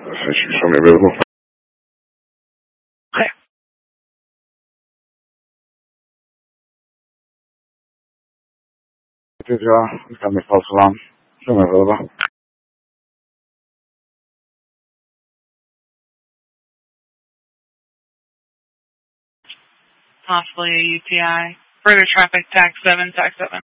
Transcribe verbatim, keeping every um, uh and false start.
Show me available. Okay. Did you, uh, got me false alarm. Show me available. Possibly a U T I. Further traffic, tax seven, tax seven.